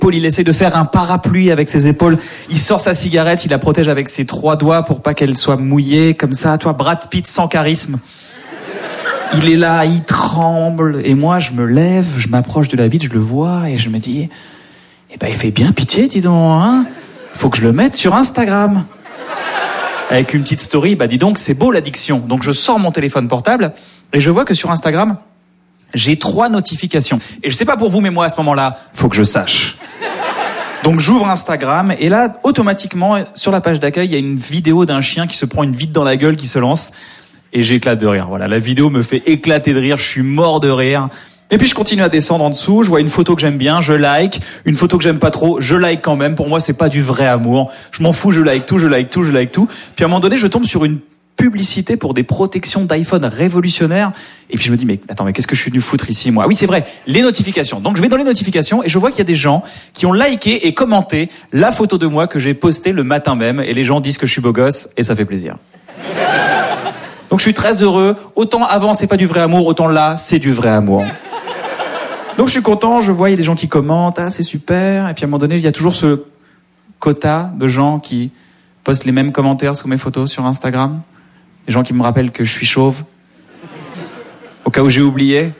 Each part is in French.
Paul, il essaie de faire un parapluie avec ses épaules. Il sort sa cigarette, il la protège avec ses 3 doigts pour pas qu'elle soit mouillée, comme ça. Toi, Brad Pitt sans charisme. Il est là, il tremble. Et moi, je me lève, je m'approche de la vitre, je le vois et je me dis, eh ben, il fait bien pitié, dis donc, hein. Faut que je le mette sur Instagram. Avec une petite story, bah dis donc, c'est beau l'addiction. Donc je sors mon téléphone portable et je vois que sur Instagram, j'ai 3 notifications. Et je sais pas pour vous, mais moi, à ce moment-là, faut que je sache. Donc j'ouvre Instagram et là, automatiquement, sur la page d'accueil, il y a une vidéo d'un chien qui se prend une vitre dans la gueule, qui se lance. Et j'éclate de rire. Voilà, la vidéo me fait éclater de rire, je suis mort de rire. Et puis je continue à descendre en dessous, je vois une photo que j'aime bien, je like. Une photo que j'aime pas trop, je like quand même. Pour moi, c'est pas du vrai amour. Je m'en fous, je like tout. Puis à un moment donné, je tombe sur une publicité pour des protections d'iPhone révolutionnaires. Et puis je me dis, mais attends, mais qu'est-ce que je suis venu foutre ici, moi? Oui, c'est vrai, les notifications. Donc je vais dans les notifications et je vois qu'il y a des gens qui ont liké et commenté la photo de moi que j'ai postée le matin même. Et les gens disent que je suis beau gosse et ça fait plaisir. Donc je suis très heureux. Autant avant, c'est pas du vrai amour, autant là, c'est du vrai amour. Donc je suis content, je vois, il y a des gens qui commentent, ah c'est super. Et puis à un moment donné, il y a toujours ce quota de gens qui postent les mêmes commentaires sous mes photos sur Instagram. Des gens qui me rappellent que je suis chauve. Au cas où j'ai oublié.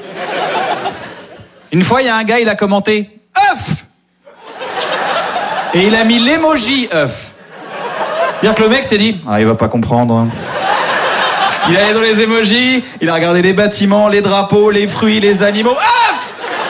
Une fois, il y a un gars, il a commenté « œuf !» Et il a mis l'emoji « œuf ». C'est-à-dire que le mec s'est dit « ah, il va pas comprendre ». Il est allé dans les emojis, il a regardé les bâtiments, les drapeaux, les fruits, les animaux. œuf !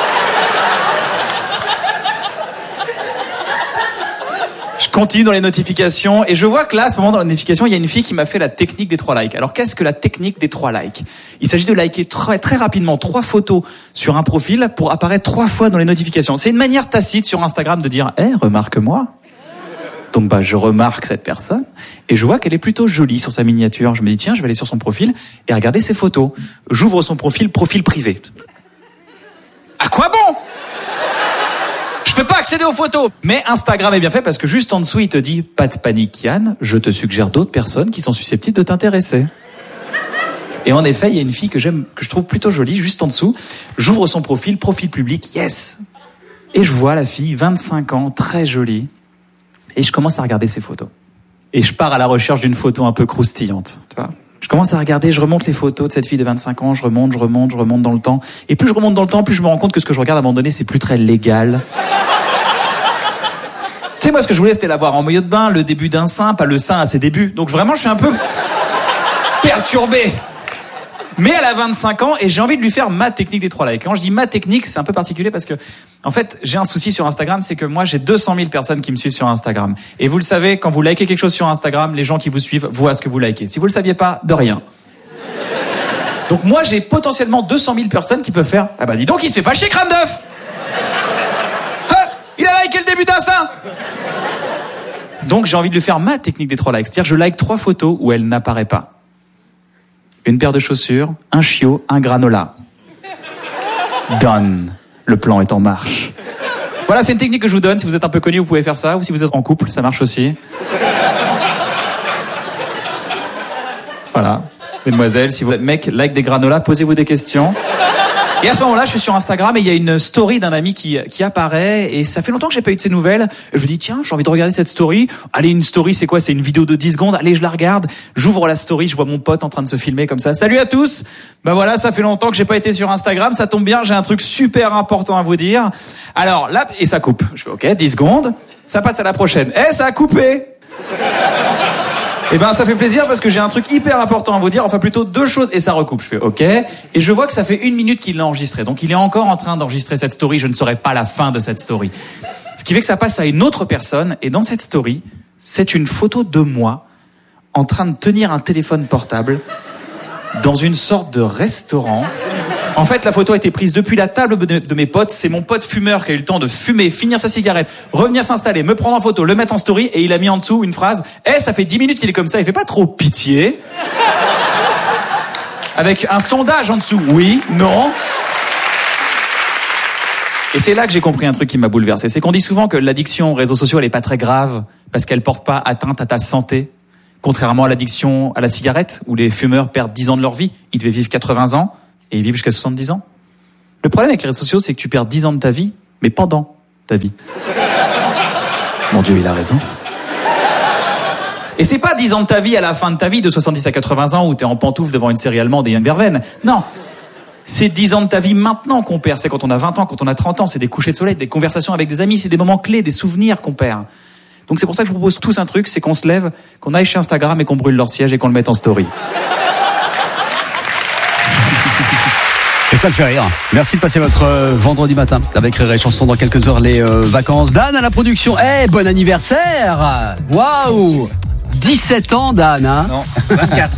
Je continue dans les notifications et je vois que là, à ce moment dans la notification, il y a une fille qui m'a fait la technique des 3 likes. Alors qu'est-ce que la technique des 3 likes? Il s'agit de liker très, très rapidement 3 photos sur un profil pour apparaître 3 fois dans les notifications. C'est une manière tacite sur Instagram de dire « hey, remarque-moi ». Donc bah je remarque cette personne et je vois qu'elle est plutôt jolie sur sa miniature. Je me dis tiens, je vais aller sur son profil et regarder ses photos. J'ouvre son profil privé. À quoi bon? Je peux pas accéder aux photos. Mais Instagram est bien fait parce que juste en dessous, il te dit pas de panique Yann, je te suggère d'autres personnes qui sont susceptibles de t'intéresser. Et en effet, il y a une fille que j'aime, que je trouve plutôt jolie, juste en dessous. J'ouvre son profil public, yes. Et je vois la fille, 25 ans, très jolie. Et je commence à regarder ses photos. Et je pars à la recherche d'une photo un peu croustillante. Tu vois, je commence à regarder, je remonte les photos de cette fille de 25 ans, je remonte dans le temps. Et plus je remonte dans le temps, plus je me rends compte que ce que je regarde à un moment donné, c'est plus très légal. Tu sais, moi, ce que je voulais, c'était la voir en maillot de bain, le début d'un sein, pas le sein à ses débuts. Donc vraiment, je suis un peu perturbé. Mais elle a 25 ans et j'ai envie de lui faire ma technique des 3 likes. Quand je dis ma technique, c'est un peu particulier parce que, en fait, j'ai un souci sur Instagram, c'est que moi, j'ai 200 000 personnes qui me suivent sur Instagram. Et vous le savez, quand vous likez quelque chose sur Instagram, les gens qui vous suivent voient ce que vous likez. Si vous le saviez pas, de rien. Donc moi, j'ai potentiellement 200 000 personnes qui peuvent faire, ah bah dis donc, il se fait pas chier, crâne d'œuf! Il a liké le début d'un sein! Donc j'ai envie de lui faire ma technique des 3 likes. C'est-à-dire, je like 3 photos où elle n'apparaît pas. Une paire de chaussures, un chiot, un granola. Done. Le plan est en marche. Voilà, c'est une technique que je vous donne. Si vous êtes un peu connu, vous pouvez faire ça. Ou si vous êtes en couple, ça marche aussi. Voilà. Mesdemoiselles, si vous êtes mec, like des granolas, posez-vous des questions. Et à ce moment-là, je suis sur Instagram et il y a une story d'un ami qui apparaît et ça fait longtemps que j'ai pas eu de ses nouvelles. Et je me dis, tiens, j'ai envie de regarder cette story. Allez, une story, c'est quoi? C'est une vidéo de 10 secondes. Allez, je la regarde. J'ouvre la story, je vois mon pote en train de se filmer comme ça. Salut à tous! Ben voilà, ça fait longtemps que j'ai pas été sur Instagram. Ça tombe bien, j'ai un truc super important à vous dire. Alors là, et ça coupe. Je fais, ok, 10 secondes. Ça passe à la prochaine. Ça a coupé! Eh ben, ça fait plaisir parce que j'ai un truc hyper important à vous dire. Enfin, plutôt 2 choses. Et ça recoupe. Je fais OK. Et je vois que ça fait 1 minute qu'il l'a enregistré. Donc, il est encore en train d'enregistrer cette story. Je ne saurai pas la fin de cette story. Ce qui fait que ça passe à une autre personne. Et dans cette story, c'est une photo de moi en train de tenir un téléphone portable dans une sorte de restaurant. En fait, la photo a été prise depuis la table de mes potes. C'est mon pote fumeur qui a eu le temps de fumer, finir sa cigarette, revenir s'installer, me prendre en photo, le mettre en story, et il a mis en dessous une phrase. Ça fait 10 minutes qu'il est comme ça, il fait pas trop pitié. Avec un sondage en dessous. Oui, non. Et c'est là que j'ai compris un truc qui m'a bouleversé. C'est qu'on dit souvent que l'addiction aux réseaux sociaux, elle est pas très grave, parce qu'elle porte pas atteinte à ta santé. Contrairement à l'addiction à la cigarette, où les fumeurs perdent 10 ans de leur vie. Ils devaient vivre 80 ans. Et ils vivent jusqu'à 70 ans. Le problème avec les réseaux sociaux, c'est que tu perds 10 ans de ta vie, mais pendant ta vie. Mon Dieu, il a raison. Et c'est pas 10 ans de ta vie à la fin de ta vie, de 70 à 80 ans, où t'es en pantoufle devant une série allemande et Yann Verveine. Non. C'est 10 ans de ta vie maintenant qu'on perd. C'est quand on a 20 ans, quand on a 30 ans. C'est des couchers de soleil, des conversations avec des amis. C'est des moments clés, des souvenirs qu'on perd. Donc c'est pour ça que je vous propose tous un truc, c'est qu'on se lève, qu'on aille chez Instagram et qu'on brûle leur siège et qu'on le mette en story. Et ça le fait rire. Merci de passer votre vendredi matin avec Rire et Chanson. Dans quelques heures, les vacances. Dan à la production. Bon anniversaire. Waouh, 17 ans, Dan, hein? Non, 24.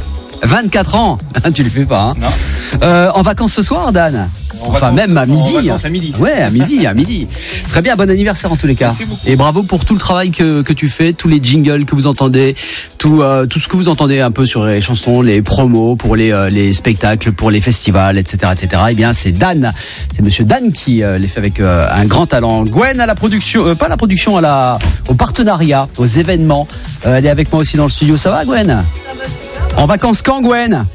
24 ans. Tu le fais pas, hein? Non. En vacances ce soir, Dan? Enfin, même à midi. En vacances à midi. Ouais, à midi. Très bien, bon anniversaire en tous les cas. Merci beaucoup. Et bravo pour tout le travail que tu fais, tous les jingles que vous entendez, tout ce que vous entendez un peu sur les chansons, les promos pour les spectacles, pour les festivals, etc. Eh bien, c'est monsieur Dan qui les fait avec un grand talent. Gwen à la production, pas à la production, au partenariat, aux événements. Elle est avec moi aussi dans le studio. Ça va, Gwen? En vacances quand, Gwen?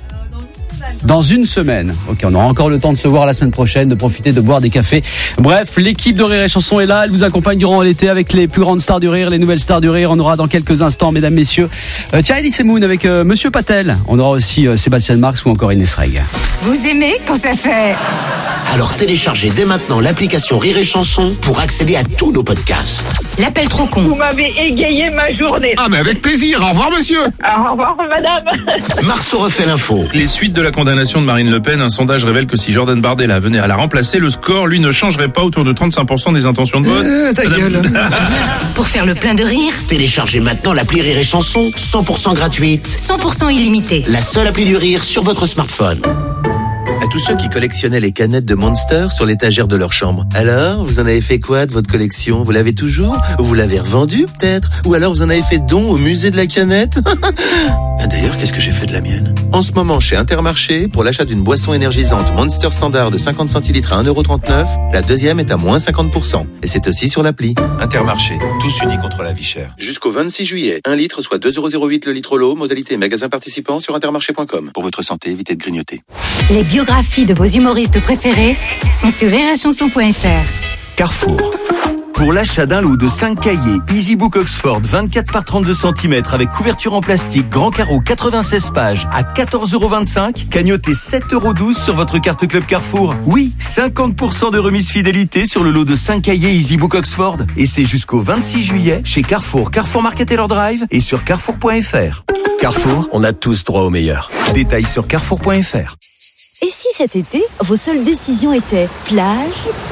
Dans une semaine. Ok, on aura encore le temps de se voir la semaine prochaine, de profiter, de boire des cafés. Bref, l'équipe de Rire et Chanson est là. Elle vous accompagne durant l'été avec les plus grandes stars du rire, les nouvelles stars du rire. On aura dans quelques instants, mesdames, messieurs, Elise Moon avec Monsieur Patel. On aura aussi Sébastien Marx ou encore Inès Reg. Vous aimez quand ça fait? Alors téléchargez dès maintenant l'application Rire et Chanson pour accéder à tous nos podcasts. L'appel trop con. Vous m'avez égayé ma journée. Ah, mais avec plaisir. Au revoir, monsieur. Au revoir, madame. Marceau refait l'info. Les suites de la condamnation de Marine Le Pen, un sondage révèle que si Jordan Bardella venait à la remplacer, le score, lui, ne changerait pas, autour de 35% des intentions de vote. Ta gueule. Pour faire le plein de rire, Téléchargez maintenant l'appli Rire et Chanson, 100% gratuite. 100% illimité. La seule appli du rire sur votre smartphone. À tous ceux qui collectionnaient les canettes de Monster sur l'étagère de leur chambre. Alors, vous en avez fait quoi de votre collection? Vous l'avez toujours? Ou vous l'avez revendue peut-être? Ou alors vous en avez fait don au musée de la canette? D'ailleurs, qu'est-ce que j'ai fait de la mienne? En ce moment, chez Intermarché, pour l'achat d'une boisson énergisante Monster Standard de 50 centilitres à 1,39€, la deuxième est à moins 50%. Et c'est aussi sur l'appli. Intermarché, tous unis contre la vie chère. Jusqu'au 26 juillet, 1 litre soit 2,08€ le litre l'eau, modalité magasin participant sur intermarché.com. Pour votre santé, évitez de grignoter. Les biographies de vos humoristes préférés sont sur rireetchanson.fr. Carrefour. Pour l'achat d'un lot de 5 cahiers EasyBook Oxford 24 par 32 cm avec couverture en plastique, grand carreau 96 pages à 14,25€, cagnotez 7,12€ sur votre carte Club Carrefour. Oui, 50% de remise fidélité sur le lot de 5 cahiers EasyBook Oxford. Et c'est jusqu'au 26 juillet chez Carrefour, Carrefour Market Taylor Drive et sur carrefour.fr. Carrefour, on a tous droit au meilleur. Détails sur carrefour.fr. Et si cet été, vos seules décisions étaient plage,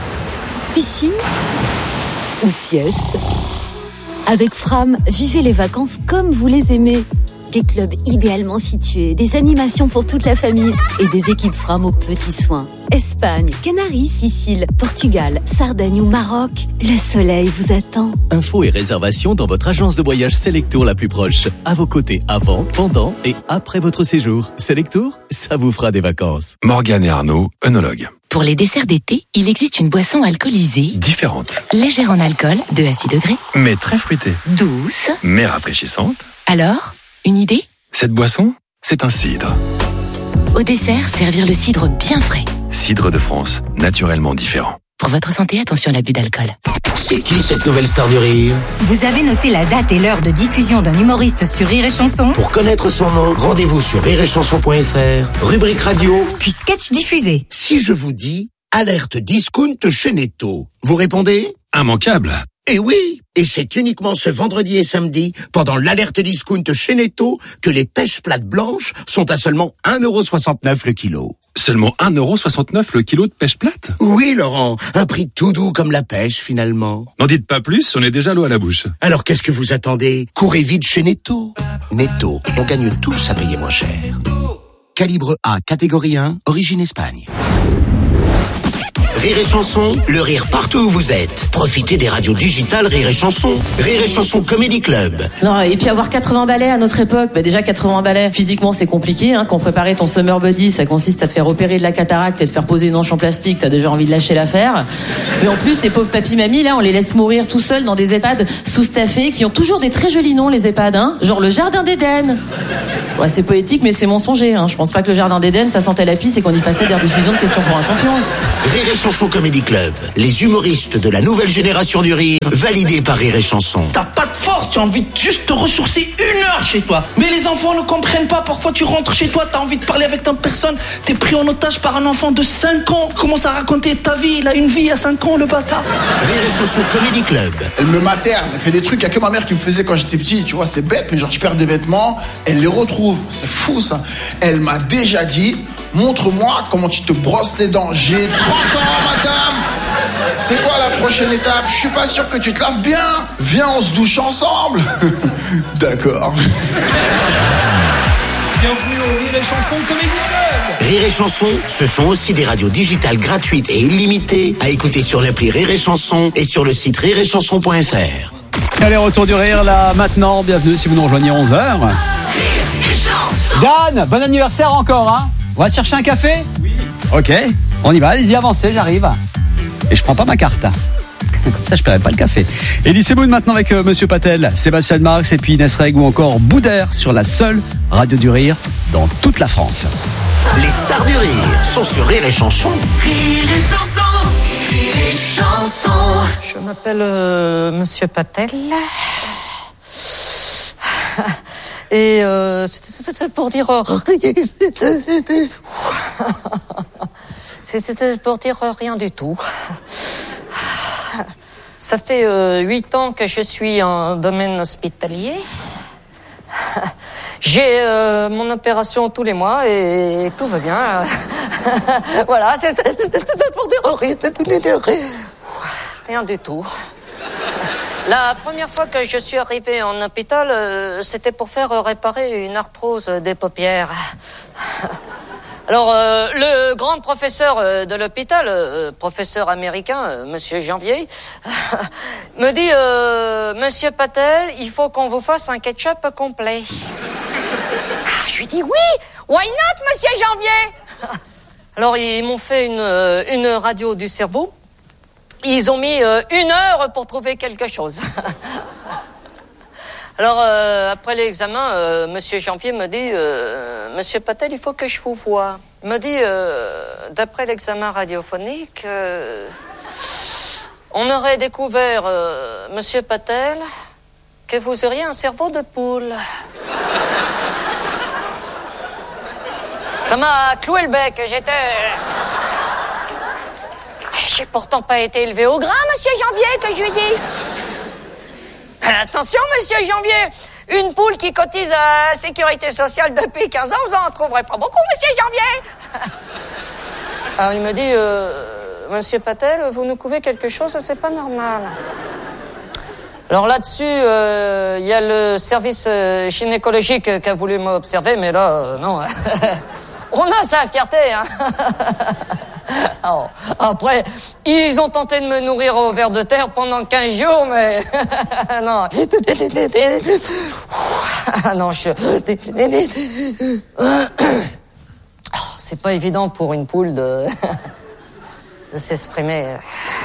piscine ou sieste? Avec Fram, vivez les vacances comme vous les aimez. Des clubs idéalement situés, des animations pour toute la famille et des équipes Fram aux petits soins. Espagne, Canaries, Sicile, Portugal, Sardaigne ou Maroc, le soleil vous attend. Infos et réservations dans votre agence de voyage Selectour la plus proche. À vos côtés avant, pendant et après votre séjour. Selectour, ça vous fera des vacances. Morgane et Arnaud, œnologues. Pour les desserts d'été, il existe une boisson alcoolisée, Différente, légère en alcool, 2 à 6 degrés, mais très fruitée, douce. mais rafraîchissante. Alors, une idée? Cette boisson, c'est un cidre. Au dessert, servir le cidre bien frais. Cidre de France, naturellement différent. Pour votre santé, attention à l'abus d'alcool. C'est qui cette nouvelle star du rire? Vous avez noté la date et l'heure de diffusion d'un humoriste sur Rire et Chanson? Pour connaître son nom, rendez-vous sur rireetchanson.fr, rubrique radio. Puis sketch diffusé. Si je vous dis alerte discount chez Netto, vous répondez? Immanquable. Eh oui, et c'est uniquement ce vendredi et samedi, pendant l'alerte discount chez Netto, que les pêches plates blanches sont à seulement 1,69€ le kilo. Seulement 1,69€ le kilo de pêche plate? Oui, Laurent, un prix tout doux comme la pêche, finalement. N'en dites pas plus, on est déjà l'eau à la bouche. Alors qu'est-ce que vous attendez? Courez vite chez Netto. Netto, on gagne tous à payer moins cher. Calibre A, catégorie 1, origine Espagne. Rire et Chanson, le rire partout où vous êtes. Profitez des radios digitales Rire et Chanson. Rire et Chanson Comedy Club. Non, et puis avoir 80 balais à notre époque, déjà 80 balais, physiquement c'est compliqué, quand préparer ton summer body, ça consiste à te faire opérer de la cataracte et te faire poser une hanche en plastique, t'as déjà envie de lâcher l'affaire. Mais en plus, les pauvres papis-mamies, là, on les laisse mourir tout seuls dans des EHPAD sous-staffés, qui ont toujours des très jolis noms, les EHPAD, genre le Jardin d'Éden. Ouais, c'est poétique, mais c'est mensonger, Je pense pas que le Jardin d'Éden, ça sentait la pisse et qu'on y passait des rediffusions de questions pour un champion. Rire et Chanson Comedy Club, les humoristes de la nouvelle génération du rire, validés par Rire et Chanson. T'as pas de force, tu as envie de juste te ressourcer 1 heure chez toi. Mais les enfants ne comprennent pas, parfois tu rentres chez toi, t'as envie de parler avec ta personne, t'es pris en otage par un enfant de 5 ans, commence à raconter ta vie, il a une vie à 5 ans, le bâtard. Rire et Chanson Comedy Club. Elle me materne, elle fait des trucs, il y a que ma mère qui me faisait quand j'étais petit, tu vois, c'est bête, mais genre je perds des vêtements, elle les retrouve, c'est fou ça. Elle m'a déjà dit, montre-moi comment tu te brosses les dents. J'ai 30 ans, madame. C'est quoi la prochaine étape? Je suis pas sûr que tu te laves bien. Viens, on se douche ensemble. D'accord. Bienvenue au Rire et Chanson Comedy Club. Rire et Chanson, ce sont aussi des radios digitales gratuites et illimitées à écouter sur l'appli Rire et Chanson et sur le site rireetchanson.fr. Allez, retour du rire là maintenant. Bienvenue si vous nous rejoignez 11h. Dan, bon anniversaire encore, hein. On va se chercher un café? Oui. Ok, on y va, allez-y, avancez, j'arrive. Et je prends pas ma carte. Comme ça, je paierai pas le café. Elise Moon maintenant avec Monsieur Patel, Sébastien Marx et puis Inès Reg ou encore Boudère sur la seule radio du rire dans toute la France. Les stars du rire sont sur Rire et Chanson. Rire et Chanson, Rire et Chanson. Je m'appelle Monsieur Patel. Et c'était pour dire... C'était pour dire rien du tout. Ça fait 8 ans que je suis en domaine hospitalier. J'ai mon opération tous les mois et tout va bien. Voilà, c'était pour dire rien du tout. La première fois que je suis arrivé en hôpital, c'était pour faire réparer une arthrose des paupières. Alors, le grand professeur de l'hôpital, professeur américain, Monsieur Janvier, me dit, Monsieur Patel, il faut qu'on vous fasse un ketchup complet. Je lui dis, oui, why not, Monsieur Janvier? Alors, ils m'ont fait une radio du cerveau. Ils ont mis 1 heure pour trouver quelque chose. Alors, après l'examen, Monsieur Janvier me dit, Monsieur Patel, il faut que je vous voie. Il me dit, d'après l'examen radiophonique, on aurait découvert, Monsieur Patel, que vous auriez un cerveau de poule. Ça m'a cloué le bec, J'ai pourtant pas été élevé au grain, Monsieur Janvier, que je lui dis. Attention, Monsieur Janvier, une poule qui cotise à la Sécurité sociale depuis 15 ans, vous en trouverez pas beaucoup, Monsieur Janvier. Alors il me dit, Monsieur Patel, vous nous couvez quelque chose, c'est pas normal. Alors là-dessus, il y a le service gynécologique qui a voulu m'observer, mais là, non. On a sa fierté, hein. Alors, après, ils ont tenté de me nourrir au ver de terre pendant 15 jours, mais... non. Non, c'est pas évident pour une poule de s'exprimer.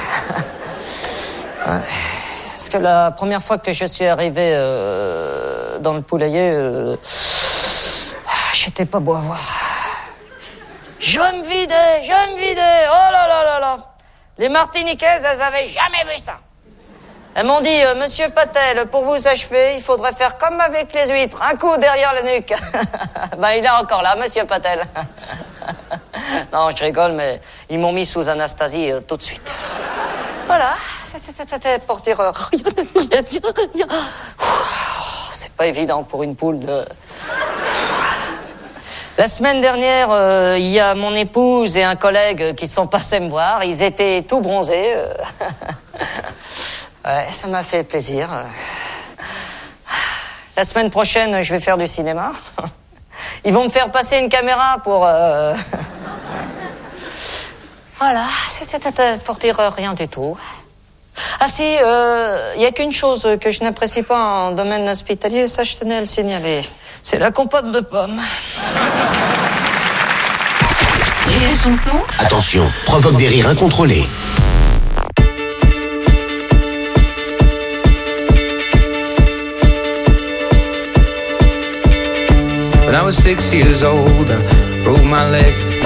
Parce que la première fois que je suis arrivé dans le poulailler, j'étais pas beau à voir. Je me vidais, oh là là là là. Les Martiniquaises, elles avaient jamais vu ça. Elles m'ont dit, Monsieur Patel, pour vous achever, il faudrait faire comme avec les huîtres, un coup derrière la nuque. Ben, il est encore là, Monsieur Patel. Non, je rigole, mais ils m'ont mis sous Anastasie tout de suite. Voilà, c'était pour dire... C'est pas évident pour une poule de... La semaine dernière, il y a mon épouse et un collègue qui sont passés me voir. Ils étaient tout bronzés. Ouais, ça m'a fait plaisir. La semaine prochaine, je vais faire du cinéma. Ils vont me faire passer une caméra pour... Voilà, c'était pour dire rien du tout. Ah si, il y a qu'une chose que je n'apprécie pas en domaine hospitalier, ça je tenais à le signaler. C'est la compote de pommes. Rire et Chanson. Attention, provoque des rires incontrôlés. When I was 6 years old, I broke my leg.